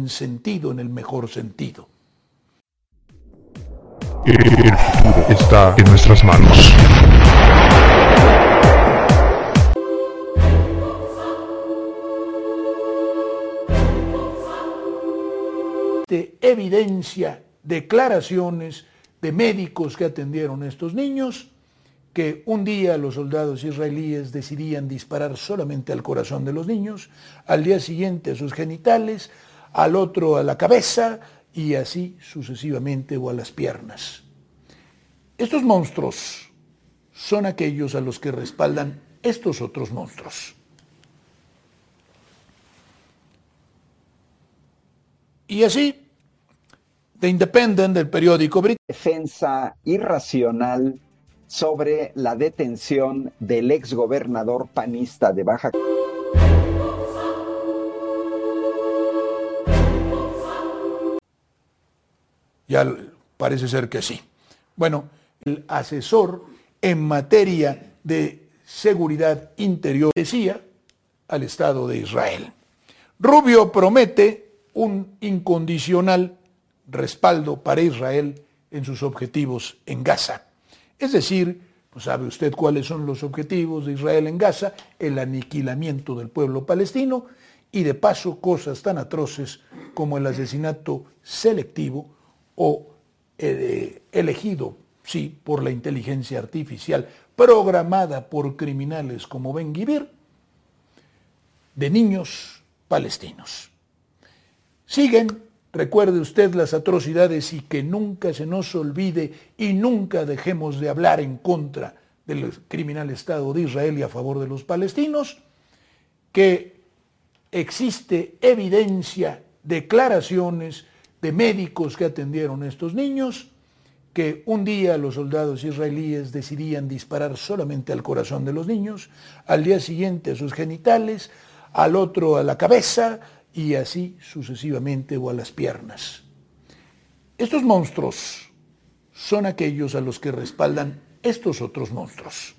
en sentido, en el mejor sentido. El futuro está en nuestras manos. Evidencia declaraciones de médicos que atendieron a estos niños, que un día los soldados israelíes decidían disparar solamente al corazón de los niños, al día siguiente a sus genitales, al otro a la cabeza y así sucesivamente o a las piernas. Estos monstruos son aquellos a los que respaldan estos otros monstruos. Y así, The Independent, del periódico británico. Defensa irracional sobre la detención del exgobernador panista de Baja Ya parece ser que sí. Bueno, el asesor en materia de seguridad interior decía al Estado de Israel: Rubio promete un incondicional respaldo para Israel en sus objetivos en Gaza. Es decir, pues sabe usted cuáles son los objetivos de Israel en Gaza: el aniquilamiento del pueblo palestino y de paso cosas tan atroces como el asesinato selectivo o elegido, sí, por la inteligencia artificial programada por criminales como Ben Gvir, de niños palestinos. Siguen, recuerde usted las atrocidades y que nunca se nos olvide y nunca dejemos de hablar en contra del criminal Estado de Israel y a favor de los palestinos, que existe evidencia, declaraciones de médicos que atendieron a estos niños, que un día los soldados israelíes decidían disparar solamente al corazón de los niños, al día siguiente a sus genitales, al otro a la cabeza y así sucesivamente o a las piernas. Estos monstruos son aquellos a los que respaldan estos otros monstruos.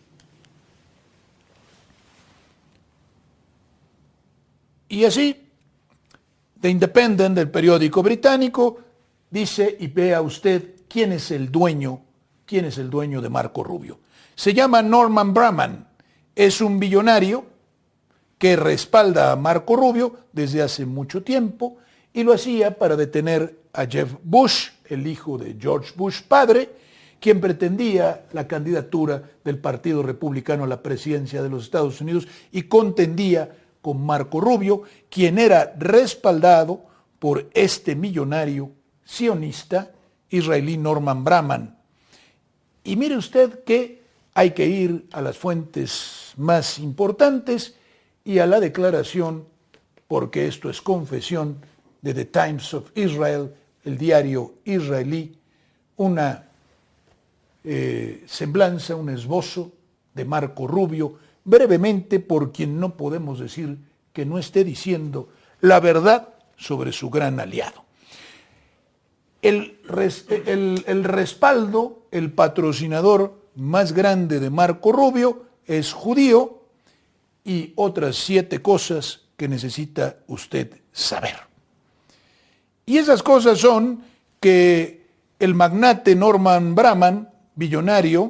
Y así, The Independent, del periódico británico, dice, y vea usted quién es el dueño de Marco Rubio. Se llama Norman Braman, es un billonario que respalda a Marco Rubio desde hace mucho tiempo y lo hacía para detener a Jeb Bush, el hijo de George Bush padre, quien pretendía la candidatura del Partido Republicano a la presidencia de los Estados Unidos y contendía con Marco Rubio, quien era respaldado por este millonario sionista israelí Norman Braman. Y mire usted que hay que ir a las fuentes más importantes y a la declaración, porque esto es confesión, de The Times of Israel, el diario israelí, una semblanza, un esbozo de Marco Rubio, brevemente, por quien no podemos decir que no esté diciendo la verdad sobre su gran aliado. El respaldo, el patrocinador más grande de Marco Rubio es judío y otras 7 cosas que necesita usted saber. Y esas cosas son que el magnate Norman Braman, billonario,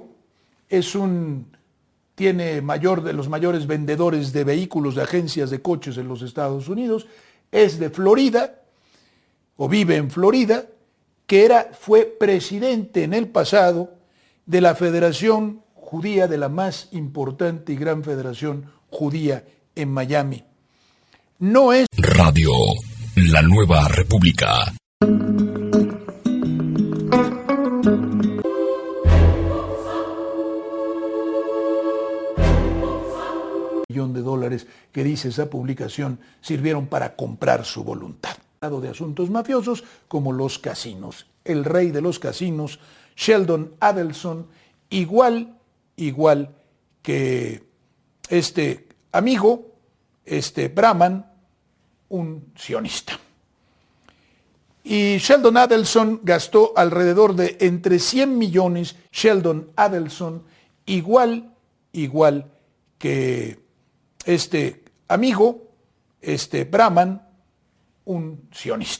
tiene de los mayores vendedores de vehículos de agencias de coches en los Estados Unidos, es de Florida, o vive en Florida, que fue presidente en el pasado de la Federación Judía, de la más importante y gran federación judía en Miami. No es Radio La Nueva República. $1 que dice esa publicación sirvieron para comprar su voluntad. De asuntos mafiosos como los casinos. El rey de los casinos, Sheldon Adelson, igual que este amigo, Braman, un sionista. Y Sheldon Adelson gastó alrededor de entre 100 millones, Sheldon Adelson, igual que este amigo, Braman, un sionista.